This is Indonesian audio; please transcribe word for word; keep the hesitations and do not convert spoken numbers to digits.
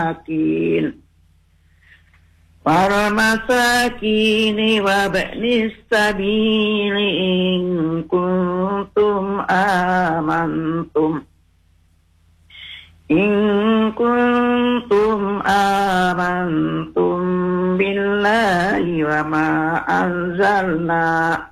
masakin para masakini wa ba'nis sabili in kuntum amantum in kuntum amantum billahi wa ma anzalna